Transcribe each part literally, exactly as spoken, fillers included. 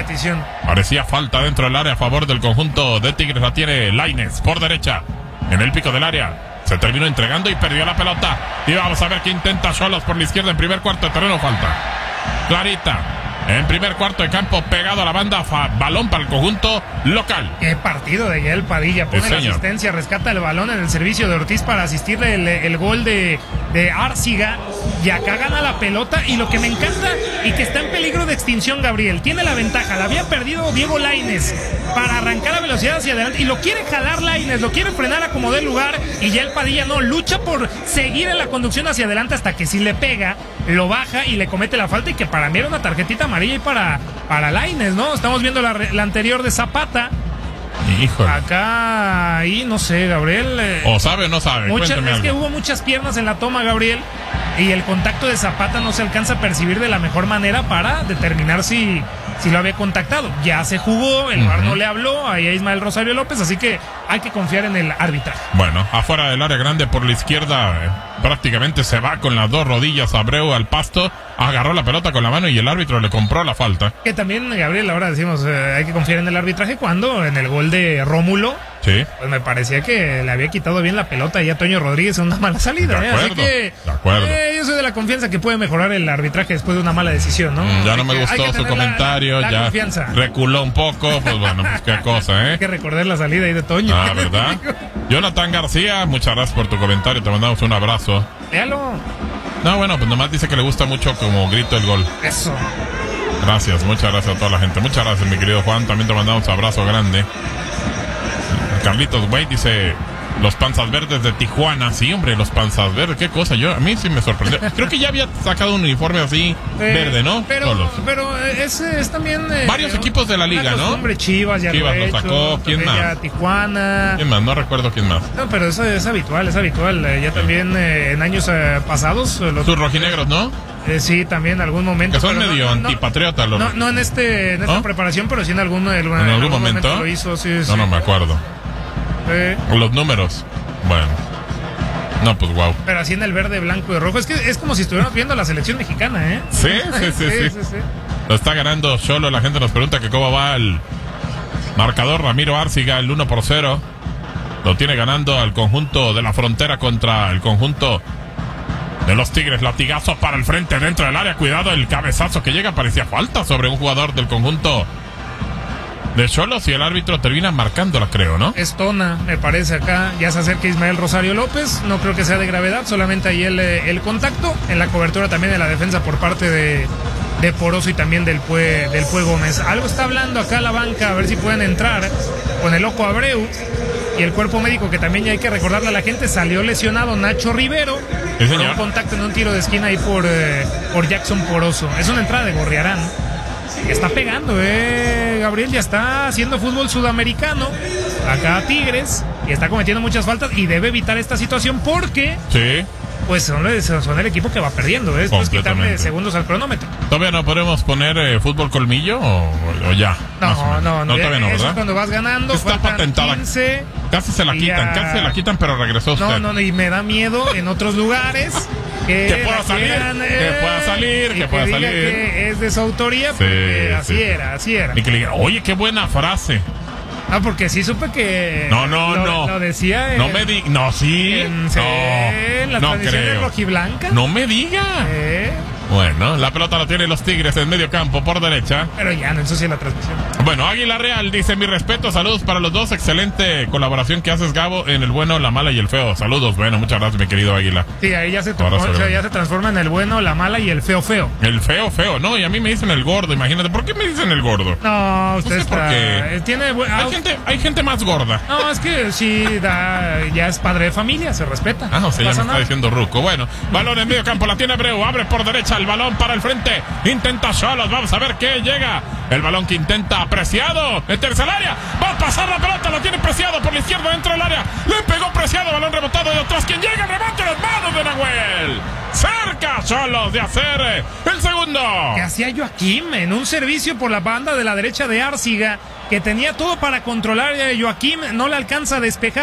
repetición. Parecía falta dentro del área a favor del conjunto de Tigres. La tiene Lainez por derecha, en el pico del área. Se terminó entregando y perdió la pelota. Y vamos a ver qué intenta Xolos por la izquierda en primer cuarto de terreno. Falta clarita en primer cuarto de campo, pegado a la banda, fa, balón para el conjunto local. Qué partido de Yael Padilla, pone Sí, la señor. asistencia, rescata el balón en el servicio de Ortiz para asistirle el, el gol de, de Arciga, y acá gana la pelota. Y lo que me encanta y que está en peligro de extinción, Gabriel, tiene la ventaja, la había perdido Diego Lainez para arrancar a velocidad hacia adelante, y lo quiere jalar Lainez, lo quiere frenar a como dé lugar, y Yael Padilla no, lucha por seguir en la conducción hacia adelante hasta que si le pega, lo baja y le comete la falta, y que para mí era una tarjetita amarilla y para, para Lainez, ¿no? Estamos viendo la, la anterior de Zapata. Híjole. Acá, ahí, no sé, Gabriel. Eh, O sabe o no sabe. muchas, es Cuénteme que algo. hubo muchas piernas en la toma, Gabriel, y el contacto de Zapata no se alcanza a percibir de la mejor manera para determinar si, si lo había contactado. Ya se jugó, el V A R Ujú. no le habló ahí a Ismael Rosario López, así que hay que confiar en el arbitraje. Bueno, afuera del área grande por la izquierda, eh, prácticamente se va con las dos rodillas Abreu al pasto, agarró la pelota con la mano y el árbitro le compró la falta. Que también, Gabriel, ahora decimos, eh, hay que confiar en el arbitraje, cuando en el gol de Rómulo, Sí. pues me parecía que le había quitado bien la pelota ahí a Toño Rodríguez en una mala salida. De ¿eh? Así acuerdo, que de acuerdo. eh, yo soy de la confianza que puede mejorar el arbitraje después de una mala decisión, ¿no? Ya Hay no me que- hay gustó que su tener la- comentario, la ya confianza. reculó un poco, pues bueno, pues qué cosa, Hay ¿eh? que recordar la salida ahí de Toño. Ah, ¿verdad? Jonathan García, muchas gracias por tu comentario, te mandamos un abrazo. Léalo. No, bueno, pues nomás dice que le gusta mucho como grito el gol. Eso. Gracias, muchas gracias a toda la gente. Muchas gracias, mi querido Juan, también te mandamos un abrazo grande. Carlitos Wade dice, los panzas verdes de Tijuana. Sí, hombre, los panzas verdes, qué cosa. Yo, a mí sí me sorprendió. Creo que ya había sacado un uniforme así, Eh, verde, ¿no? Pero, Solos. pero es, es también... eh, Varios equipos de la liga, una ¿no? costumbre, Chivas ya Chivas lo, lo ha hecho, sacó, ¿quién también más? ya Tijuana. ¿Quién más? No recuerdo quién más. No, pero eso es habitual, es habitual. Eh, ya también eh, en años eh, pasados... eh, los- Sus rojinegros, ¿no? Eh, sí, también en algún momento. Que son pero no- medio no, no, antipatriotas los... No, no en este en esta ¿No? preparación, pero sí en algún, en ¿En algún momento? lo hizo, sí, sí. No, no me acuerdo. Eh, Los números. Bueno. No, pues wow. pero así en el verde, blanco y rojo. Es que es como si estuviéramos viendo la selección mexicana, ¿eh? Sí, sí, sí, sí. Lo está ganando Xolo. La gente nos pregunta que cómo va el marcador. Ramiro Arciga, el uno por cero. Lo tiene ganando al conjunto de la Frontera contra el conjunto de los Tigres. Latigazo para el frente dentro del área. Cuidado, el cabezazo que llega. Parecía falta sobre un jugador del conjunto de Xolos y el árbitro termina marcándola, creo, ¿no? Es Tona, me parece acá. Ya se acerca Ismael Rosario López. No creo que sea de gravedad, solamente ahí el, eh, el contacto. En la cobertura también de la defensa por parte de, de Poroso y también del Pue, del Pue Gómez. Algo está hablando acá la banca, a ver si pueden entrar con el ojo Abreu. Y el cuerpo médico, que también ya hay que recordarle a la gente, salió lesionado Nacho Rivero. Sí, señor. Por un contacto en un tiro de esquina ahí por, eh, por Jackson Poroso. Es una entrada de Gorriarán. Está pegando, eh, Gabriel, ya está haciendo fútbol sudamericano. Acá Tigres, y está cometiendo muchas faltas y debe evitar esta situación porque, Sí. pues, son, son el equipo que va perdiendo. ¿eh? Esto es quitarle Completamente. segundos al cronómetro. ¿Todavía no podemos poner eh, fútbol colmillo o, o ya? Más o No, menos. no, no. No, todavía no, Eso ¿verdad? es cuando vas ganando. Está faltan patentada. quince. Casi se la y quitan, ya- casi se la quitan, pero regresó usted. No, no, no, y me da miedo en otros lugares que, Que pueda la salir, quieran, que pueda salir, y que pueda diga salir. que es de su autoría, Sí, porque así sí. era, así era. Y que le diga, oye, qué buena frase. Ah, porque sí supe que No, no, lo, no. lo decía en, No me diga, no, sí. en, No, en la no tradición de creo. rojiblanca. No me diga. Eh, Bueno, la pelota la tienen los Tigres en medio campo por derecha. pero ya no ensucia la transmisión. Bueno, Águila Real dice, mi respeto, saludos para los dos, excelente colaboración que haces, Gabo, en el bueno, la mala y el feo. Saludos, bueno, muchas gracias, mi querido Águila. Sí, ahí ya se, Ahora transforma, se ve. ya se transforma en el bueno, la mala y el feo feo. El feo, feo, no, y a mí me dicen el gordo, imagínate, ¿por qué me dicen el gordo? No, usted sé por está... qué. eh, Tiene... bu- ah, Hay gente, hay gente más gorda. No, es que sí, da, ya es padre de familia, se respeta. Ah, o sea, ya me No pasa está nada. diciendo Ruco. Bueno, balón en medio campo, la tiene Abreu, abre por derecha el balón para el frente. Intenta Xolos, vamos a ver qué llega. El balón que intenta Preciado, meterse al área. Va a pasar la pelota, la tiene Preciado por la izquierda dentro del área. Le pegó Preciado, balón rebotado de atrás. ¿Quién llega? Remate las manos de Nahuel. Cerca Xolos de hacer eh, el segundo. Que hacía Joaquín en un servicio por la banda de la derecha de Arciga, que tenía todo para controlar. eh, Joaquín no le alcanza a despejar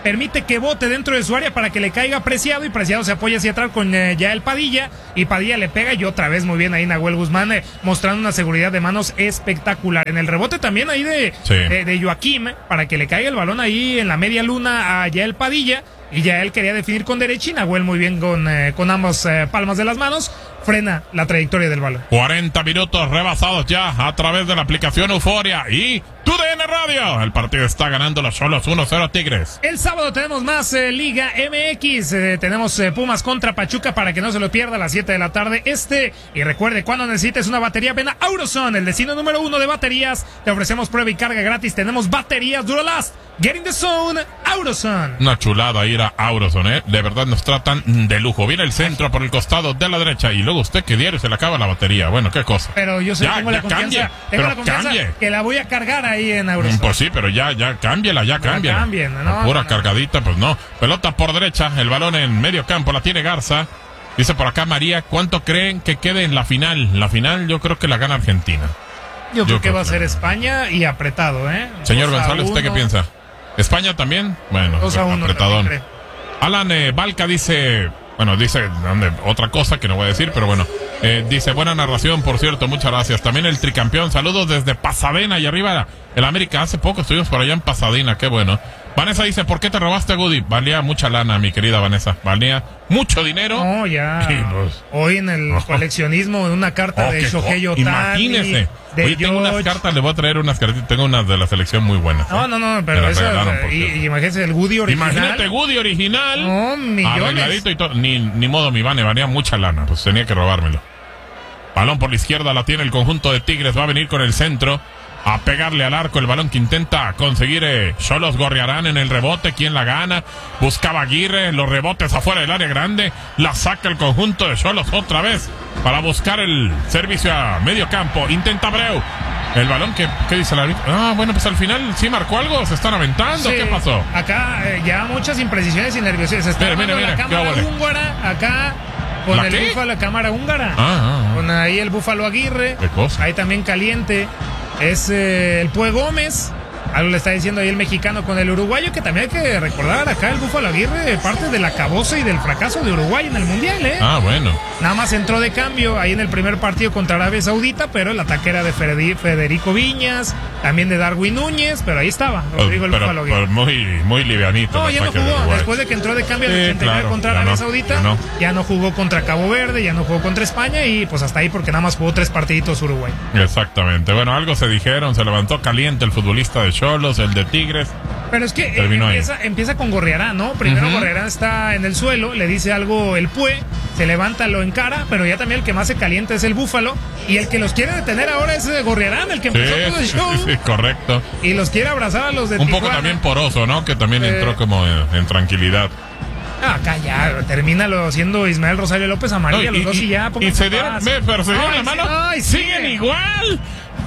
permite que bote dentro de su área para que le caiga Preciado, y Preciado se apoya hacia atrás con eh, Yael Padilla, y Padilla le pega, y otra vez muy bien ahí Nahuel Guzmán eh, mostrando una seguridad de manos espectacular. En el rebote también ahí de, sí. de, de Joaquim, eh, para que le caiga el balón ahí en la media luna a Yael Padilla, y Yael quería definir con derecha, y Nahuel muy bien con, eh, con ambas eh, palmas de las manos frena la trayectoria del balón. cuarenta minutos rebasados ya a través de la aplicación Euforia y T U D N Radio. El partido está ganando los Xolos uno cero Tigres. El sábado tenemos más eh, Liga M X. Eh, tenemos eh, Pumas contra Pachuca para que no se lo pierda a las siete de la tarde este. Y recuerde, cuando necesites una batería, ven a Auroson, el destino número uno de baterías. Te ofrecemos prueba y carga gratis. Tenemos baterías Duralast. Get in the zone, Auroson. Una chulada ir a Auroson, ¿eh? De verdad nos tratan de lujo. Viene el centro por el costado de la derecha y luego usted que diario se le acaba la batería. Bueno, qué cosa. Pero yo sé, ya, tengo ya la confianza, cambie, tengo pero la confianza cambie. que la voy a cargar ahí en Auroson. Pues sí, pero ya, ya cámbiela, ya cámbiela. Cambien, no, La pura no, no. cargadita, pues no. Pelota por derecha, el balón en medio campo, la tiene Garza. Dice por acá María, ¿cuánto creen que quede en la final? La final yo creo que la gana Argentina. Yo, yo creo que va a ser la... España y apretado, ¿eh? Señor dos a González, ¿usted uno. qué piensa? ¿España también? Bueno, dos a uno, apretadón. creo. Alan eh, Balca dice, bueno, dice ¿dónde? Otra cosa que no voy a decir, pero bueno, eh, dice, buena narración, por cierto, muchas gracias. También el tricampeón, saludos desde Pasadena y arriba el América. Hace poco estuvimos por allá en Pasadena, qué bueno. Vanessa dice, ¿por qué te robaste a Goody? Valía mucha lana, mi querida Vanessa, valía mucho dinero. No, ya. Sí, pues. Hoy en el Oh. coleccionismo, una carta Oh, de qué Shohei co- Ohtani. Imagínese. De Oye, tengo unas George. cartas, le voy a traer unas cartitas, tengo unas de la selección muy buenas. No, ¿eh? no, no, Me pero las eso, regalaron, por y, cierto. y imagínese el Woody original. Imagínate Woody original. No, millones. Arregladito y todo. Ni, ni modo, mi Vane, valía mucha lana. Pues tenía que robármelo. Balón por la izquierda, la tiene el conjunto de Tigres. Va a venir con el centro a pegarle al arco. El balón que intenta conseguir eh, Xolos Gorriarán en el rebote. ¿Quién la gana? Buscaba Aguirre. Los rebotes afuera del área grande. La saca el conjunto de Xolos otra vez para buscar el servicio a medio campo. Intenta Abreu. El balón que, ¿qué dice la árbitro? Ah, bueno, pues al final sí marcó algo. Se están aventando. Sí, ¿Qué pasó? Acá eh, ya muchas imprecisiones y nerviosismo. Se está Mire, mire, armando la mire, cámara qué óvole. húngara acá con ¿La el qué? búfalo, la cámara húngara. Ah, ah, ah. Con ahí el Búfalo Aguirre. Qué cosa. Ahí también caliente. Es eh, el Pue Gómez. Algo le está diciendo ahí el mexicano con el uruguayo, que también hay que recordar acá el Búfalo Aguirre, parte del acabose y del fracaso de Uruguay en el Mundial, ¿eh? Ah, bueno. Nada más entró de cambio ahí en el primer partido contra Arabia Saudita, pero el ataque era de Fede- Federico Viñas, también de Darwin Núñez, pero ahí estaba Rodrigo el pero, Búfalo Aguirre. pero muy, muy livianito. No, el ya no ataque de jugó. Uruguay. Después de que entró de cambio en Sí, el ochenta y nueve claro, contra ya Arabia no, Saudita, ya no. ya no jugó contra Cabo Verde, ya no jugó contra España y pues hasta ahí porque nada más jugó tres partiditos Uruguay. Exactamente. Bueno, algo se dijeron, se levantó caliente el futbolista de Xolos, el de Tigres. Pero es que eh, Terminó ahí. empieza, empieza con Gorriarán, ¿no? Primero Ujú. Gorriarán está en el suelo, le dice algo el Pue, se levanta, lo encara, pero ya también el que más se calienta es el Búfalo, y el que los quiere detener ahora es eh, Gorriarán, el que Sí, empezó todo el sí, show, sí, sí, correcto. y los quiere abrazar a los de Un poco Tijuana. también poroso, ¿no? Que también Eh. entró como en, en tranquilidad. Ah, acá ya, termínalo siendo Ismael Rosario López Amarilla, No, los dos y ya. y pónganse se en dieron, paz. ve, pero se dieron Ay, la mano. sí, ay, Siguen sigue. igual.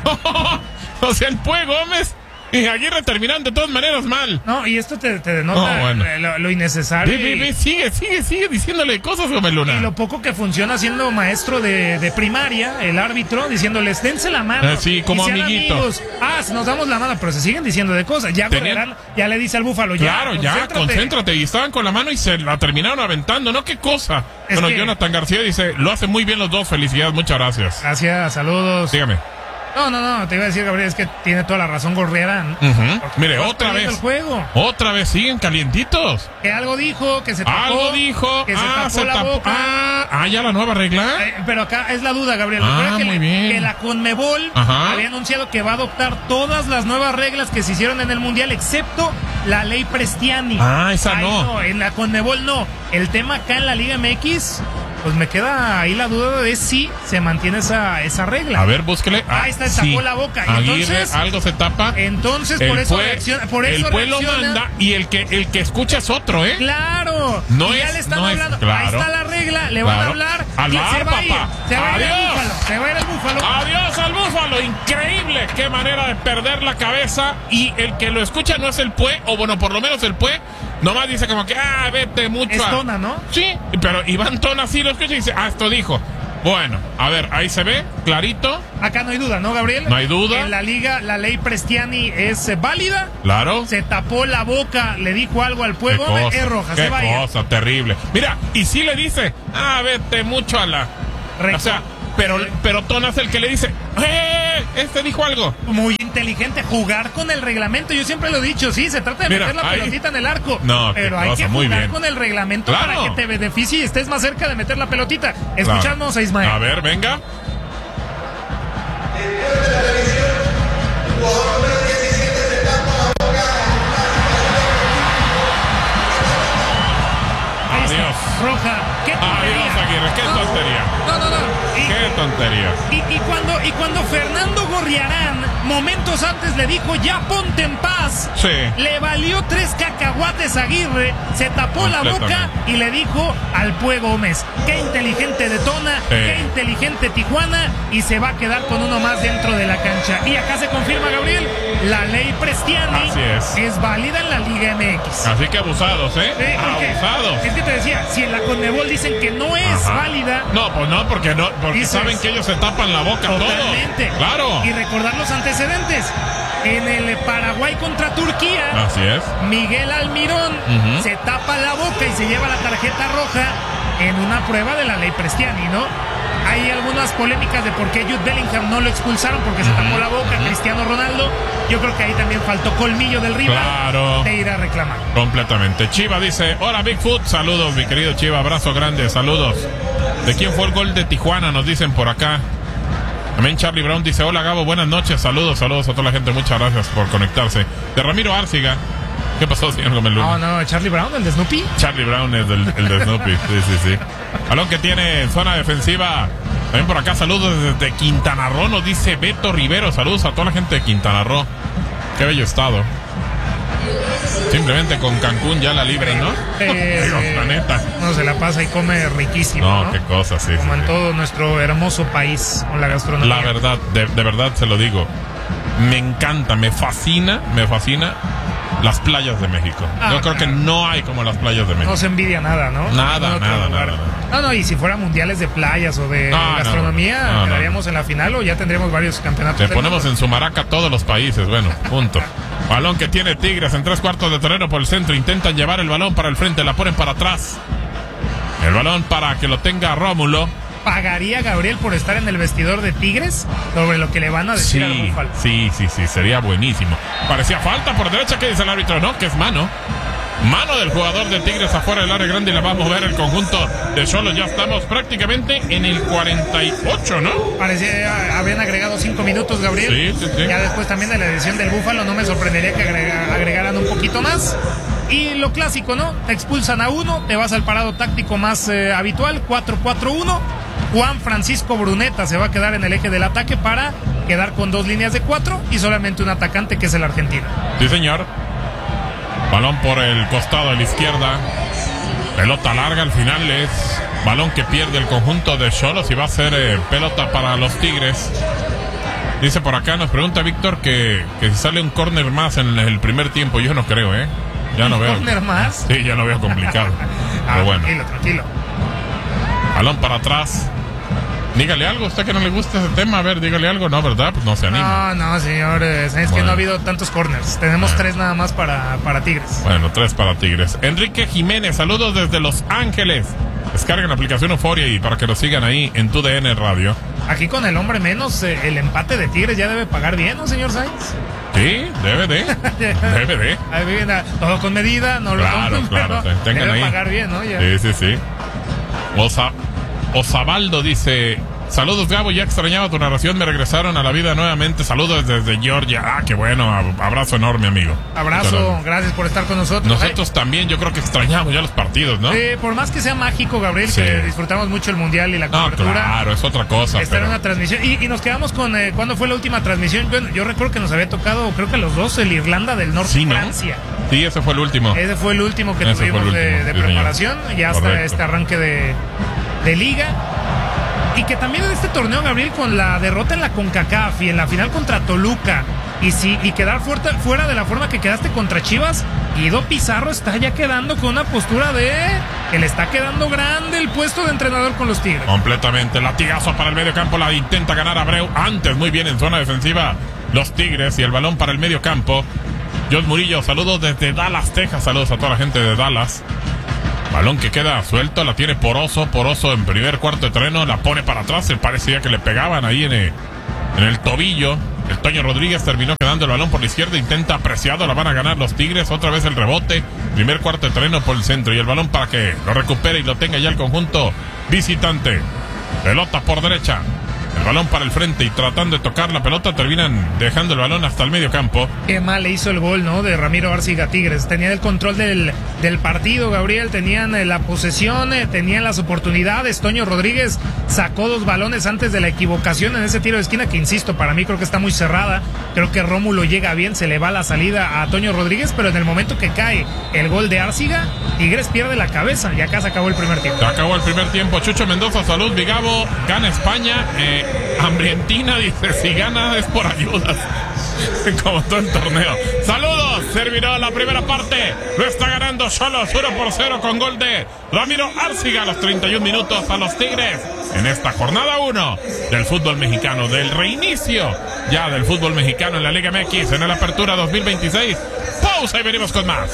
O sea, el Pue Gómez y Aguirre terminan de todas maneras mal. No, y esto te, te denota No, bueno. eh, lo, lo innecesario. Ve, ve, y- ve, sigue, sigue, sigue diciéndole cosas, Gómez Luna. Y lo poco que funciona siendo maestro de, de primaria, el árbitro, diciéndoles, dense la mano. Ah, sí, como y sean amiguito. amigos. Ah, nos damos la mano, pero se siguen diciendo de cosas. Ya Tenían- Gorriarán ya le dice al Búfalo, ya, Claro, ya, concéntrate. concéntrate. Y estaban con la mano y se la terminaron aventando, ¿no? ¿Qué cosa? Es bueno, que- Jonathan García dice, lo hacen muy bien los dos, felicidades, muchas gracias. Gracias, saludos. Dígame. No, no, no, te iba a decir, Gabriel, es que tiene toda la razón Gorriarán. Ujú. Porque Mire, vas otra perdiendo vez. el juego. Otra vez siguen calientitos. Que algo dijo, que se tapó. Algo dijo. Que se ah, tapó se la tapó. boca. Ah, ah, ya la nueva regla. Eh, pero acá es la duda, Gabriel. Ah, Recuerda que, muy la- bien. que la Conmebol Ajá. había anunciado que va a adoptar todas las nuevas reglas que se hicieron en el Mundial, excepto la ley Prestiani. Ah, esa Ahí no. En la Conmebol no. El tema acá en la Liga M X, pues me queda ahí la duda de si se mantiene esa, esa regla. A ver, búsquele. Ah, Ahí está, tapó la boca. Y Aguirre, entonces- algo se tapa. Entonces, por El eso Pue- reacciona. Por el eso Pue lo reacciona. manda y el que, el que escucha es otro, ¿eh? Claro. No Y ya es- le están no es- hablando. claro. Ahí está la regla. Le van a Claro. hablar. Al y bar, se va a ir. papá. Se va a ir el Adiós. Búfalo. Se va a ir el Búfalo. Adiós al Búfalo, increíble, qué manera de perder la cabeza. Y el que lo escucha no es el Pue, o bueno, por lo menos el Pue, nomás dice como que, ah, vete mucho Es a... Tona, ¿no? Sí, pero Iván Tona sí lo escucha y dice, ah, esto dijo. Bueno, a ver, ahí se ve, clarito. Acá no hay duda, ¿no, Gabriel? No hay duda. En la liga, la ley Prestiani es eh, válida. Claro. Se tapó la boca, le dijo algo al pueblo, es roja, qué se vaya. cosa terrible. Mira, y si le dice, ah, vete mucho a la... Reco- o sea, pero, pero Tona es el que le dice, ¡eh! Este dijo algo. Muy inteligente, jugar con el reglamento. Yo siempre lo he dicho, sí, se trata de Mira, meter la ahí... pelotita en el arco. No, pero hay cosa, que muy jugar bien. con el reglamento Claro. para que te beneficie y estés más cerca de meter la pelotita. Escuchamos Claro. a Ismael. A ver, venga. Adiós. Roja, qué tontería. Adiós, Aguirre, qué no, tontería. No, no, no. Y, Qué tontería. y, y cuando, y cuando Fernando Gorriarán, momentos antes le dijo, ya ponte en paz. Sí. Le valió tres cacahuates a Aguirre, se tapó la boca y le dijo al Pue Gómez, qué inteligente detona, Sí. qué inteligente Tijuana, y se va a quedar con uno más dentro de la cancha. Y acá se confirma, Gabriel, la ley Prestiani Así es. válida en la Liga M X. Así que abusados, ¿eh? Sí, porque Abusados. es que te decía, si en la Conmebol dicen que no es Ajá. válida, No, pues no, porque no, porque Dices, saben que ellos se tapan la boca totalmente. todo. Claro. Y recordar los antecedentes. En el Paraguay contra Turquía, Así es. Miguel Almirón Ujú. se tapa la boca y se lleva la tarjeta roja en una prueba de la ley Prestiani, ¿no? Hay algunas polémicas de por qué Jude Bellingham no lo expulsaron porque se tapó la boca. Cristiano Ronaldo, yo creo que ahí también faltó colmillo del rival. Claro. De ir a reclamar. Completamente. Chiva dice, hola Bigfoot, saludos mi querido Chiva, abrazo grande, saludos. ¿De quién fue el gol de Tijuana? Nos dicen por acá. También Charlie Brown dice, hola Gabo, buenas noches, saludos, saludos a toda la gente, muchas gracias por conectarse. De Ramiro Árciga, ¿qué pasó, señor Gómez Luna? No, no, Charlie Brown, el de Snoopy. Charlie Brown es el, el de Snoopy, sí, sí, sí. Balón que tiene en zona defensiva. También por acá, saludos desde Quintana Roo, nos dice Beto Rivero, saludos a toda la gente de Quintana Roo. Qué bello estado. Simplemente con Cancún ya la libre, ¿no? Eh, Digo, la neta. No, se la pasa y come riquísimo, No, ¿no? qué cosa, sí. Como sí, en sí. todo nuestro hermoso país con la gastronomía. La verdad, de, de verdad se lo digo. Me encanta, me fascina, me fascina las playas de México. Ah, Yo creo claro. que no hay como las playas de México. No se envidia nada, ¿no? Nada, En otro nada, lugar. nada, No, no, y si fuera mundiales de playas o de No, no, gastronomía, no, no, quedaríamos en la final o ya tendríamos varios campeonatos. Le del ponemos mundo. en su maraca a todos los países, bueno, punto. Balón que tiene Tigres en tres cuartos de torneo por el centro. Intentan llevar el balón para el frente, la ponen para atrás. El balón para que lo tenga Rómulo. ¿Pagaría Gabriel por estar en el vestidor de Tigres sobre lo que le van a decir al Sí, Búfalo? sí, sí, sí, sería buenísimo. Parecía falta por derecha, ¿qué dice el árbitro? No, que es mano. Mano del jugador de Tigres afuera del área grande y la va a mover el conjunto de Xolos. Ya estamos prácticamente en el cuarenta y ocho, ¿no? Parecía, habían agregado cinco minutos, Gabriel. Sí, sí, sí. Ya después también de la edición del Búfalo, no me sorprendería que agrega- agregaran un poquito más. Y lo clásico, ¿no? Te expulsan a uno, te vas al parado táctico más eh, habitual, cuatro cuatro uno. Juan Francisco Bruneta se va a quedar en el eje del ataque para quedar con dos líneas de cuatro y solamente un atacante que es el argentino. Sí, señor. Balón por el costado de la izquierda. Pelota larga, al final es balón que pierde el conjunto de Xolos y va a ser eh, pelota para los Tigres. Dice por acá, nos pregunta Víctor que, que si sale un córner más en el primer tiempo. Yo no creo, ¿eh? Ya no veo. ¿Córner más? Sí, ya no veo complicado. Ah, Pero bueno. tranquilo, tranquilo. Balón para atrás. Dígale algo, usted que no le gusta ese tema, a ver, dígale algo, no, ¿verdad? Pues no se anima. No, no, señor, es que Bueno. no ha habido tantos corners. Tenemos Bueno. tres nada más para, para Tigres. Bueno, tres para Tigres. Enrique Jiménez, saludos desde Los Ángeles. Descarguen la aplicación Euforia y para que lo sigan ahí en tu D N Radio. Aquí con el hombre menos, eh, el empate de Tigres ya debe pagar bien, ¿no, señor Sainz? Sí, debe de. Debe de. Ahí viene, todo con medida, no lo Claro, compren, claro, pero tengan debe ahí. pagar bien, ¿no? Ya. Sí, sí, sí. Osa, Osabaldo dice: saludos, Gabo, ya extrañaba tu narración, me regresaron a la vida nuevamente. Saludos desde Georgia. Ah, qué bueno, ab- abrazo enorme, amigo. Abrazo, Muchas gracias por estar con nosotros. Nosotros también, yo creo que extrañamos ya los partidos, ¿no? Eh, por más que sea mágico, Gabriel, Sí. que disfrutamos mucho el Mundial y la No, cobertura. claro, es otra cosa. Estar en Pero... una transmisión. Y, y nos quedamos con. Eh, ¿Cuándo fue la última transmisión? Bueno, yo recuerdo que nos había tocado, creo que a los dos, el Irlanda del Norte, Sí, ¿no? Francia. Sí, ese fue el último. Ese fue el último que Ese fue el tuvimos de, último, de sí, señor. preparación. Ya hasta Correcto. este arranque de, de liga. Y que también en este torneo, Gabriel, con la derrota en la CONCACAF y en la final contra Toluca, y, si, y quedar fuerte, fuera de la forma que quedaste contra Chivas, Guido Pizarro está ya quedando con una postura de que le está quedando grande el puesto de entrenador con los Tigres. Completamente, latigazo para el medio campo, la intenta ganar Abreu, antes muy bien en zona defensiva los Tigres, y el balón para el medio campo. John Murillo, saludos desde Dallas, Texas, saludos a toda la gente de Dallas. Balón que queda suelto, la tiene Poroso, Poroso en primer cuarto de terreno, la pone para atrás, se parecía que le pegaban ahí en el, en el tobillo. El Toño Rodríguez terminó quedando el balón por la izquierda, intenta apreciado, la van a ganar los Tigres, otra vez el rebote, primer cuarto de terreno por el centro, y el balón para que lo recupere y lo tenga ya el conjunto visitante. Pelota por derecha, el balón para el frente, y tratando de tocar la pelota terminan dejando el balón hasta el medio campo. Qué mal le hizo el gol, ¿no? De Ramiro Arciga Tigres. Tenían el control del, del partido, Gabriel, tenían eh, la posesión, eh, tenían las oportunidades. Toño Rodríguez sacó dos balones antes de la equivocación en ese tiro de esquina, que insisto, para mí creo que está muy cerrada. Creo que Rómulo llega bien, se le va la salida a Toño Rodríguez, pero en el momento que cae el gol de Arciga, Tigres pierde la cabeza, y acá se acabó el primer tiempo. Se acabó el primer tiempo. Chucho Mendoza, salud, Vigabo, gana España. Eh, Hambrientina dice, si gana es por ayudas, como todo el torneo. Saludos, servirá la primera parte, lo está ganando solo uno por cero con gol de Ramiro Arciga a los treinta y un minutos a los Tigres en esta jornada uno del fútbol mexicano, del reinicio ya del fútbol mexicano en la Liga M X en la Apertura dos mil veintiséis. Pausa y venimos con más.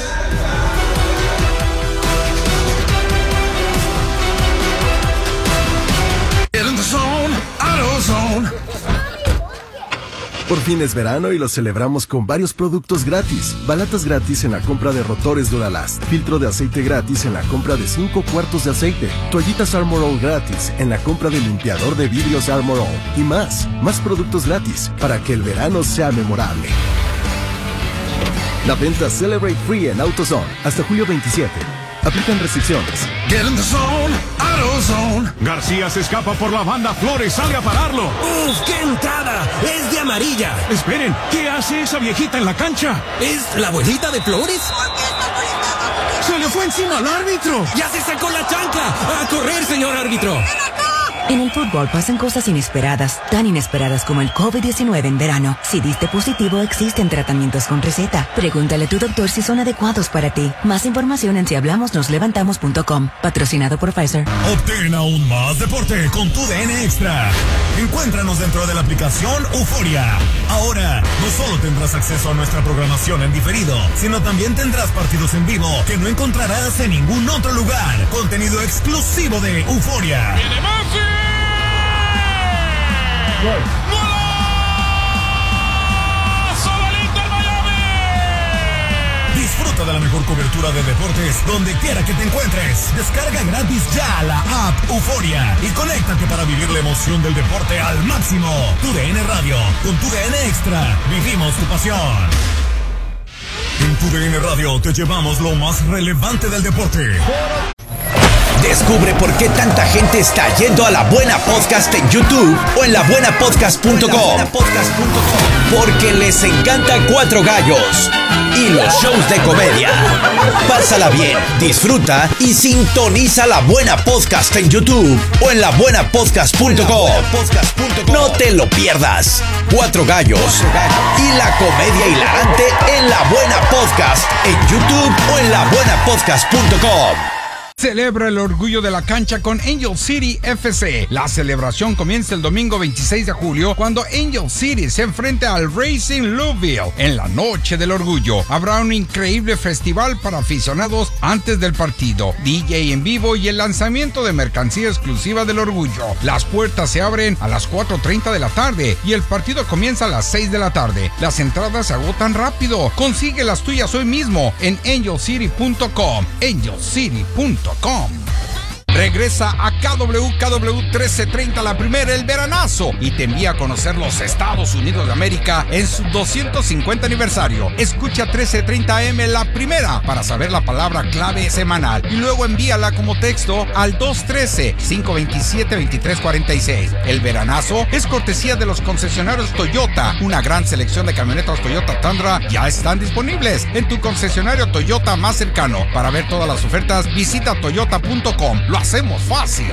Por fin es verano y lo celebramos con varios productos gratis. Balatas gratis en la compra de rotores Duralast. Filtro de aceite gratis en la compra de cinco cuartos de aceite. Toallitas Armor All gratis en la compra de limpiador de vidrios Armor All. Y más, más productos gratis para que el verano sea memorable. La venta Celebrate Free en AutoZone hasta julio veintisiete. Aplican restricciones. Get in the zone, AutoZone. García se escapa por la banda, Flores sale a pararlo. ¡Uf, qué entrada! ¡Es de amarilla! Esperen, ¿qué hace esa viejita en la cancha? ¿Es la abuelita de Flores? ¡Se le fue encima al árbitro! ¡Ya se sacó la chancla! ¡A correr, señor árbitro! En el fútbol pasan cosas inesperadas, tan inesperadas como el COVID diecinueve en verano. Si diste positivo, existen tratamientos con receta. Pregúntale a tu doctor si son adecuados para ti. Más información en si hablamos nos levantamos punto com. Patrocinado por Pfizer. Obtén aún más deporte con tu D N Extra. Encuéntranos dentro de la aplicación Euforia. Ahora, no solo tendrás acceso a nuestra programación en diferido, sino también tendrás partidos en vivo que no encontrarás en ningún otro lugar. Contenido exclusivo de Euforia. ¡Viene Messi! ¡Gol! ¡Solito el Miami! Disfruta de la mejor cobertura de deportes donde quiera que te encuentres. Descarga gratis ya la app Euforia y conéctate para vivir la emoción del deporte al máximo. Tu D N Radio, con tu D N Extra, vivimos tu pasión. En tu D N Radio te llevamos lo más relevante del deporte. Descubre por qué tanta gente está yendo a La Buena Podcast en YouTube o en la buena podcast punto com. Porque les encanta Cuatro Gallos y los shows de comedia. Pásala bien, disfruta y sintoniza La Buena Podcast en YouTube o en la buena podcast punto com. No te lo pierdas. Cuatro Gallos y la comedia hilarante en La Buena Podcast en YouTube o en la buena podcast punto com. Celebra el orgullo de la cancha con Angel City F C. La celebración comienza el domingo veintiséis de julio cuando Angel City se enfrenta al Racing Louisville. En la noche del orgullo habrá un increíble festival para aficionados antes del partido, D J en vivo y el lanzamiento de mercancía exclusiva del orgullo. Las puertas se abren a las cuatro treinta de la tarde y el partido comienza a las seis de la tarde. Las entradas se agotan rápido. Consigue las tuyas hoy mismo en angel city punto com. angel city punto com. Regresa a K W K W trece treinta la primera, el veranazo, y te envía a conocer los Estados Unidos de América en su doscientos cincuenta aniversario. Escucha trece treinta A M la primera para saber la palabra clave semanal y luego envíala como texto al dos uno tres, cinco dos siete, dos tres cuatro seis. El veranazo es cortesía de los concesionarios Toyota. Una gran selección de camionetas Toyota Tundra ya están disponibles en tu concesionario Toyota más cercano. Para ver todas las ofertas, visita toyota punto com. Lo hacemos fácil.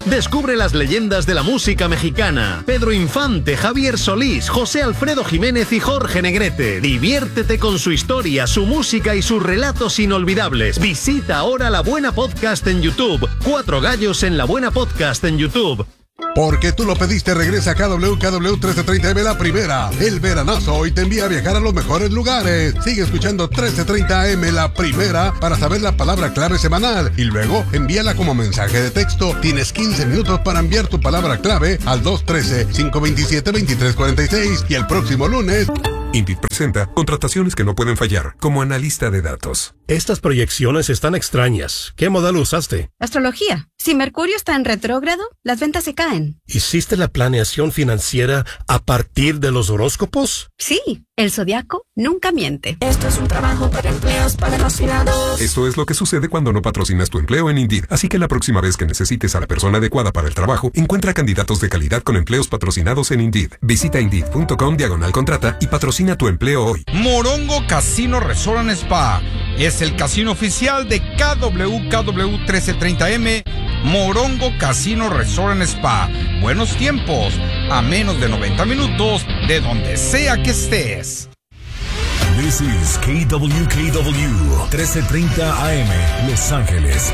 Descubre las leyendas de la música mexicana. Pedro Infante, Javier Solís, José Alfredo Jiménez y Jorge Negrete. Diviértete con su historia, su música y sus relatos inolvidables. Visita ahora La Buena Podcast en YouTube. Cuatro gallos en La Buena Podcast en YouTube. Porque tú lo pediste, regresa a K W K W trece treinta M La Primera. El veranazo hoy te envía a viajar a los mejores lugares. Sigue escuchando trece treinta M La Primera para saber la palabra clave semanal y luego envíala como mensaje de texto. Tienes quince minutos para enviar tu palabra clave al dos uno tres, cinco dos siete, dos tres cuatro seis y el próximo lunes... Indeed presenta contrataciones que no pueden fallar, como analista de datos. Estas proyecciones están extrañas. ¿Qué modelo usaste? Astrología. Si Mercurio está en retrógrado, las ventas se caen. ¿Hiciste la planeación financiera a partir de los horóscopos? Sí, el zodiaco nunca miente. Esto es un trabajo para empleos patrocinados. Esto es lo que sucede cuando no patrocinas tu empleo en Indeed. Así que la próxima vez que necesites a la persona adecuada para el trabajo, encuentra candidatos de calidad con empleos patrocinados en Indeed. Visita Indeed.com diagonal contrata y patrocina tu empleo hoy. Morongo Casino Resort and Spa es el casino oficial de K W K W trece treinta M. Morongo Casino Resort and Spa. Buenos tiempos, a menos de noventa minutos de donde sea que estés. This is K W K W trece treinta A M, Los Ángeles.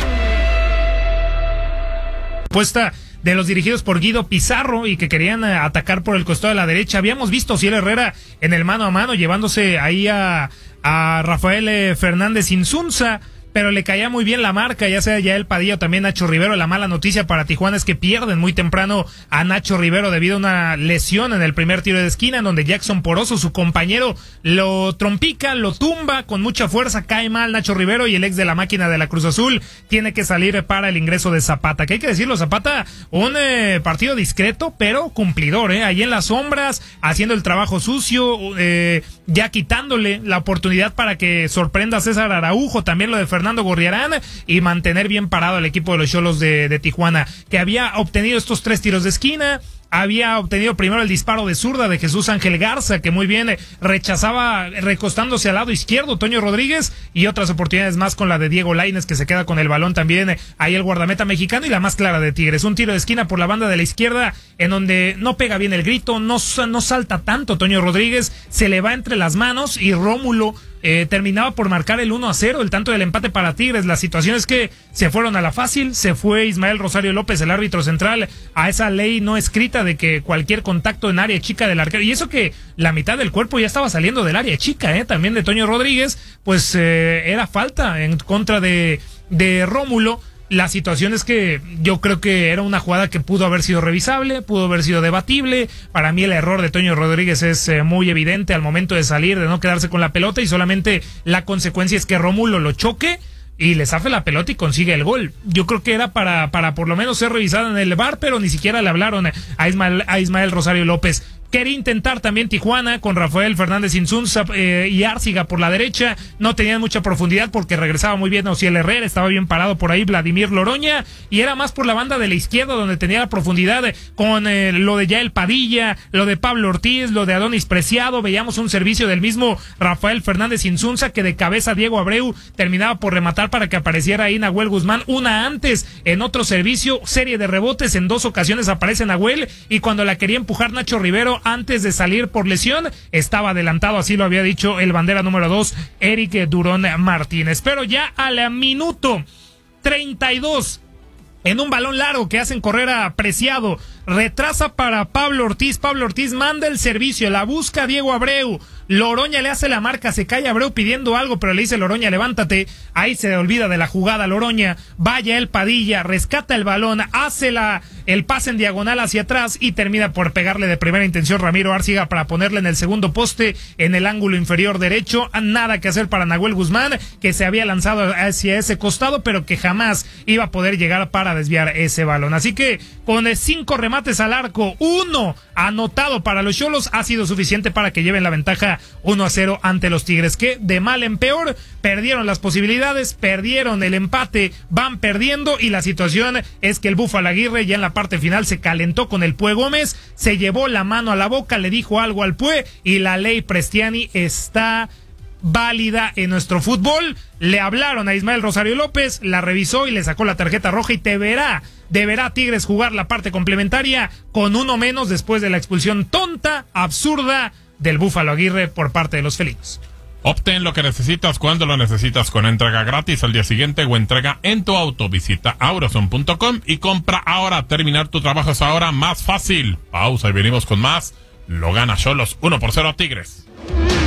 Puesta de los dirigidos por Guido Pizarro y que querían eh, atacar por el costado de la derecha. Habíamos visto a Ciel Herrera en el mano a mano llevándose ahí a, a Rafael eh, Fernández Insunza, pero le caía muy bien la marca, ya sea Yael Padilla o también Nacho Rivero. La mala noticia para Tijuana es que pierden muy temprano a Nacho Rivero debido a una lesión en el primer tiro de esquina, en donde Jackson Poroso, su compañero, lo trompica, lo tumba con mucha fuerza, cae mal Nacho Rivero y el ex de la máquina de la Cruz Azul tiene que salir para el ingreso de Zapata, que hay que decirlo, Zapata, un eh, partido discreto, pero cumplidor, eh, ahí en las sombras, haciendo el trabajo sucio, eh, ya quitándole la oportunidad para que sorprenda a César Araujo, también lo de Fernando Fernando Gorriarán, y mantener bien parado al equipo de los Xolos de, de Tijuana, que había obtenido estos tres tiros de esquina. Había obtenido primero el disparo de zurda de Jesús Ángel Garza, que muy bien rechazaba recostándose al lado izquierdo Toño Rodríguez, y otras oportunidades más con la de Diego Lainez, que se queda con el balón también ahí el guardameta mexicano, y la más clara de Tigres, un tiro de esquina por la banda de la izquierda en donde no pega bien el grito, no, no salta tanto Toño Rodríguez, se le va entre las manos y Rómulo Eh, terminaba por marcar el uno a cero, el tanto del empate para Tigres. La situación es que se fueron a la fácil, se fue Ismael Rosario López, el árbitro central, a esa ley no escrita de que cualquier contacto en área chica del arquero, y eso que la mitad del cuerpo ya estaba saliendo del área chica, eh, también de Toño Rodríguez, pues eh, era falta en contra de, de Rómulo. La situación es que yo creo que era una jugada que pudo haber sido revisable, pudo haber sido debatible. Para mí el error de Toño Rodríguez es eh, muy evidente al momento de salir, de no quedarse con la pelota, y solamente la consecuencia es que Rómulo lo choque y le zafe la pelota y consigue el gol. Yo creo que era para, para por lo menos ser revisada en el V A R, pero ni siquiera le hablaron a Ismael, a Ismael Rosario López. Quería intentar también Tijuana con Rafael Fernández Insunza eh, y Árciga por la derecha. No tenían mucha profundidad porque regresaba muy bien Ociel Herrera, estaba bien parado por ahí Vladimir Loroña, y era más por la banda de la izquierda donde tenía la profundidad eh, con eh, lo de Yael Padilla, lo de Pablo Ortiz, lo de Adonis Preciado. Veíamos un servicio del mismo Rafael Fernández Insunza que de cabeza Diego Abreu terminaba por rematar para que apareciera ahí Nahuel Guzmán. Una antes en otro servicio, serie de rebotes, en dos ocasiones aparece Nahuel, y cuando la quería empujar Nacho Rivero antes de salir por lesión, estaba adelantado, así lo había dicho el bandera número dos, Eric Durón Martínez. Pero ya al minuto treinta y dos, en un balón largo que hacen correr a Preciado, retrasa para Pablo Ortiz, Pablo Ortiz manda el servicio, la busca Diego Abreu, Loroña le hace la marca, se cae Abreu pidiendo algo, pero le dice Loroña, levántate, ahí se olvida de la jugada Loroña, vaya el Padilla, rescata el balón, hace la, el pase en diagonal hacia atrás y termina por pegarle de primera intención Ramiro Árciga para ponerle en el segundo poste, en el ángulo inferior derecho. Nada que hacer para Nahuel Guzmán, que se había lanzado hacia ese costado, pero que jamás iba a poder llegar para desviar ese balón. Así que con cinco remates al arco, uno anotado para los Xolos, ha sido suficiente para que lleven la ventaja uno a cero ante los Tigres, que de mal en peor perdieron las posibilidades, perdieron el empate, van perdiendo, y la situación es que el Búfalo Aguirre ya en la parte final se calentó con el Pue Gómez, se llevó la mano a la boca, le dijo algo al Pue, y la ley Prestiani está válida en nuestro fútbol. Le hablaron a Ismael Rosario López, la revisó y le sacó la tarjeta roja y te verá, deberá Tigres jugar la parte complementaria con uno menos después de la expulsión tonta, absurda del Búfalo Aguirre por parte de los felinos. Obtén lo que necesitas cuando lo necesitas con entrega gratis al día siguiente o entrega en tu auto. Visita auroson punto com y compra ahora. Terminar tu trabajo es ahora más fácil. Pausa y venimos con más. Lo gana Xolos uno por cero a Tigres.